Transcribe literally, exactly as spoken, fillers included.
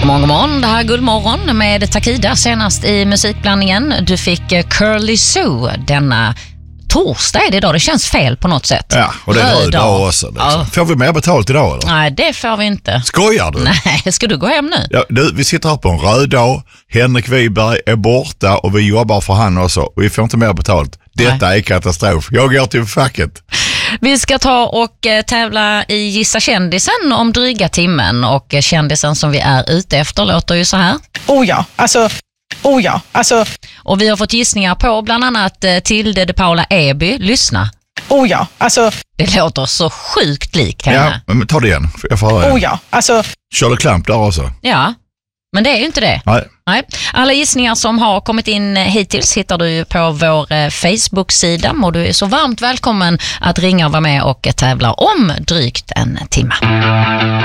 Morgon, god morgon. Det här är Guldmorgon med Takida senast i musikblandningen. Du fick Curly Sue denna torsdag är det idag. Det känns fel på något sätt. Ja, och det är röd dag också. Liksom. Ja. Får vi mer betalt idag eller? Nej, det får vi inte. Skojar du? Nej, ska du gå hem nu? Ja, du, vi sitter här på en röd dag. Henrik Wiberg är borta och vi jobbar för han också. Och vi får inte mer betalt. Detta Nej. är katastrof. Jag går till facket. Vi ska ta och tävla i Gissa kändisen om dryga timmen. Och kändisen som vi är ute efter låter ju så här. Oh ja, alltså... Oh ja, alltså... Och vi har fått gissningar på bland annat Tilde de Paula Eby. Lyssna. Oh ja, alltså... Det låter så sjukt lik henne. Ja, men ta det igen. Jag får höra. Oh ja, alltså... Shirley Clamp där också. Ja, men det är ju inte det. Nej. Nej. Alla gissningar som har kommit in hittills hittar du på vår Facebook-sida. Och du är så varmt välkommen att ringa och vara med och tävla om drygt en timme.